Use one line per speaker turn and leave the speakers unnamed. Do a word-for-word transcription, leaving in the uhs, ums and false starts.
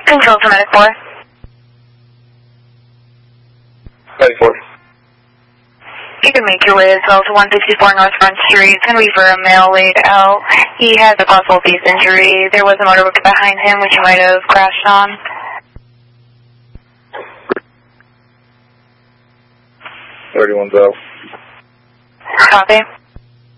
Control to Medic four.
Medic four.
You can make your way as well to one fifty-four North Front Street. It's going to be for a male laid out. He has a possible piece injury. There was a motorboat behind him which he might have crashed on.
thirty-one's out.
Copy.